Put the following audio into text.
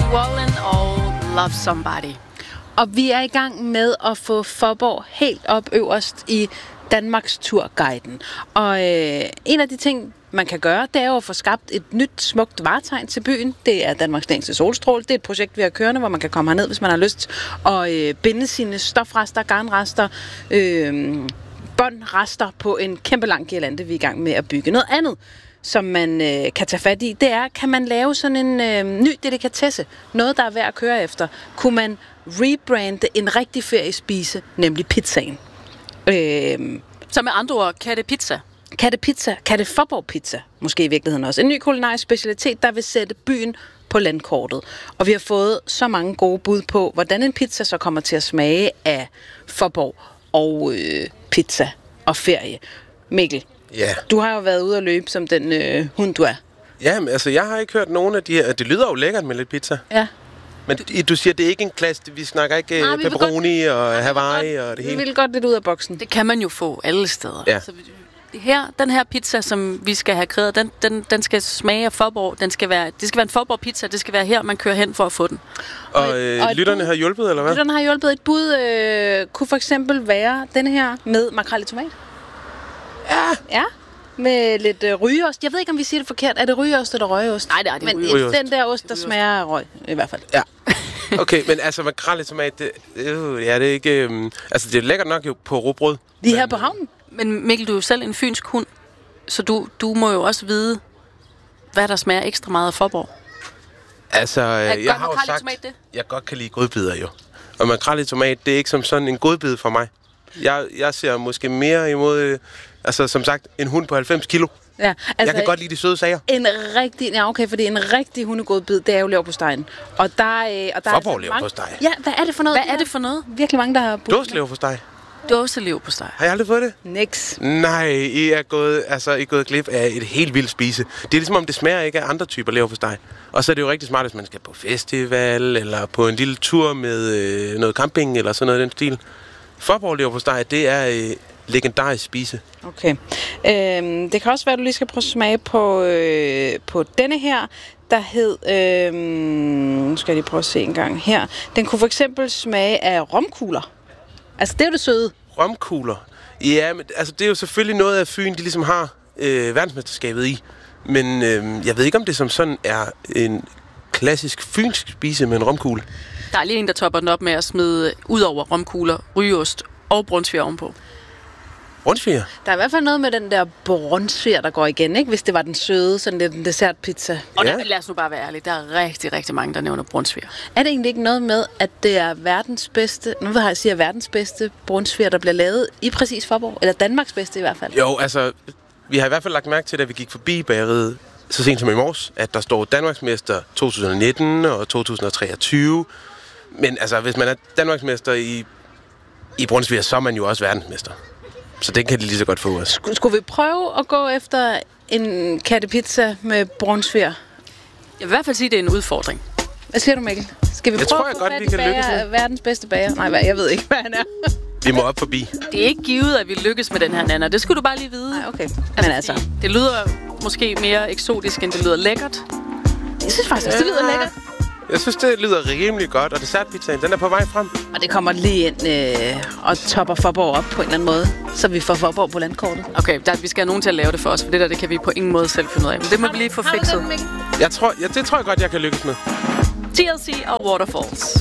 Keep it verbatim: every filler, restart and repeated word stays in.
Wallen og Love Somebody. Og vi er i gang med at få Faaborg helt op øverst i Danmarks Turguiden. Og øh, en af de ting, man kan gøre, det er jo at få skabt et nyt, smukt varetegn til byen. Det er Danmarks længste solstråle. Det er et projekt, vi har kørende, hvor man kan komme herned, hvis man har lyst, og øh, binde sine stofrester, garnrester, øh, båndrester på en kæmpe lang girlande, vi er i gang med at bygge. Noget andet, som man øh, kan tage fat i, det er, kan man lave sådan en øh, ny delikatesse, noget, der er værd at køre efter. Kunne man rebrande en rigtig feriespise, nemlig pizzaen. Øh, Så med andre ord, kan det pizza? Kan det pizza? Kan det Faaborg pizza? Måske i virkeligheden også. En ny kulinarisk specialitet, der vil sætte byen på landkortet. Og vi har fået så mange gode bud på, hvordan en pizza så kommer til at smage af Faaborg og øh, pizza og ferie. Mikkel, ja. Du har jo været ude at løbe som den øh, hund, du er. Ja, men altså, jeg har ikke hørt nogen af de her. Det lyder jo lækkert med lidt pizza. Ja. Men du, du siger, det er ikke en klasse. Vi snakker ikke Nej, pepperoni godt, og Hawaii godt, og det hele. hele. Vi vil godt lidt ud af boksen. Det kan man jo få alle steder. Ja. Så her, den her pizza, som vi skal have kreeret, den, den, den skal smage af Faaborg. Den skal være, det skal være en Faaborg pizza. Det skal være her, man kører hen for at få den. Og, øh, og lytterne bud, har hjulpet, eller hvad? Lytterne har hjulpet. Et bud øh, kunne for eksempel være den her med makrel i tomat. Ja. Ja. Med lidt øh, rygeost. Jeg ved ikke, om vi siger det forkert. Er det rygeost eller røgeost? Nej, det er det. Men rygeost. Den der ost, der smager af røg, i hvert fald. Ja. Okay, men altså makrel i tomat, det, øh, ja, det er ikke... Øh, altså, det er lækkert nok jo på rugbrød. Lige her på havnen. Men Mikkel, du er jo selv en fynsk hund, så du, du må jo også vide, hvad der smager ekstra meget af Faaborg. Altså, Er jeg har jo makrel i sagt, tomat det? jeg godt kan lide godbidder jo. Og makrel i tomat, det er ikke som sådan en godbid for mig. Jeg, jeg ser måske mere imod, øh, altså som sagt, en hund på halvfems kilo. Ja, altså, jeg kan godt lide de søde sager. En rigtig, ja okay, fordi en rigtig hundegodbid, det er jo leverpostejen. Og der, øh, og der Faaborg er leverpostej. Ja, hvad er det for noget? Hvad er det for noget? Virkelig mange, der har budt. Dåseleverpostej. Dåseleverpostej. Har jeg aldrig fået det? Niks. Nej, I er gået, altså, I er gået glip af et helt vildt spise. Det er ligesom om, det smager ikke af andre typer leverpostej. Og så er det jo rigtig smart, hvis man skal på festival, eller på en lille tur med øh, noget camping, eller sådan noget i den stil. Faaborg leverpostej, det er øh, legendarisk spise. Okay. Øhm, det kan også være, at du lige skal prøve at smage på, øh, på denne her, der hed... Øh, nu skal jeg lige prøve at se en gang her. Den kunne for eksempel smage af romkugler. Altså, det er jo det søde. Romkugler? Ja, men altså, det er jo selvfølgelig noget af Fyn, de ligesom har øh, verdensmesterskabet i. Men øh, jeg ved ikke, om det som sådan er en klassisk fynsk spise med en romkugle. Der er lige en, der topper den op med at smide ud over romkugler, rygeost og brunsviger ovenpå. Brunsviger? Der er i hvert fald noget med den der brunsviger, der går igen, ikke? Hvis det var den søde, sådan lidt en dessertpizza. Og Ja. der, lad os nu bare være ærlige, der er rigtig, rigtig mange, der nævner brunsviger. Er det egentlig ikke noget med, at det er verdens bedste, nu ved jeg, jeg siger verdens bedste brunsviger, der bliver lavet i præcis Faaborg? Eller Danmarks bedste i hvert fald? Jo, altså, vi har i hvert fald lagt mærke til, da vi gik forbi bageriet så sent som i morges, at der står Danmarksmester to tusind nitten og to tusind treogtyve. Men altså, hvis man er Danmarksmester i, i brunsviger, så er man jo også verdensmester. Så det kan de lige så godt få os. Sk- skulle vi prøve at gå efter en kattepizza med brunsviger? Jeg vil i hvert fald sige, at det er en udfordring. Hvad siger du, Mikkel? Skal vi Jeg prøve tror, jeg at få godt, fat vi i kan bager, lykkes med. verdens bedste bager? Nej, hvad, jeg ved ikke, hvad han er. Vi må op forbi. Det er ikke givet, at vi lykkes med den her, Nana. Det skulle du bare lige vide. Nej, okay. Men altså, fordi det lyder måske mere eksotisk, end det lyder lækkert. jeg synes faktisk også, det lyder lækkert. Jeg synes, det lyder rimelig godt, og dessertpizzaen, den er på vej frem. Og det kommer lige ind øh, og topper Faaborg op på en eller anden måde, så vi får Faaborg på landkortet. Okay, der, vi skal have nogen til at lave det for os, for det der, det kan vi på ingen måde selv finde ud af. Men det må vi lige få fikset. Jeg tror, ja, det tror jeg godt, jeg kan lykkes med. T L C og Waterfalls.